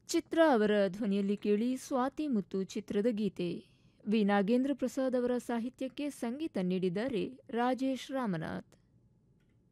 ಚಿತ್ರ ಅವರ ಧ್ವನಿಯಲ್ಲಿ ಕೇಳಿ ಸ್ವಾತಿ ಮುತ್ತು ಚಿತ್ರದ ಗೀತೆ. ವಿ ನಾಗೇಂದ್ರ ಪ್ರಸಾದ್ ಅವರ ಸಾಹಿತ್ಯಕ್ಕೆ ಸಂಗೀತ ನೀಡಿದ್ದಾರೆ ರಾಜೇಶ್ ರಾಮನಾಥ್.